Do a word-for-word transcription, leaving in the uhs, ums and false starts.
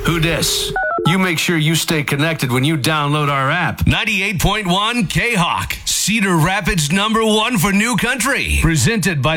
Who dis? You make sure you stay connected when you download our app. ninety-eight point one K-Hawk, Cedar Rapids number one for new country. Presented by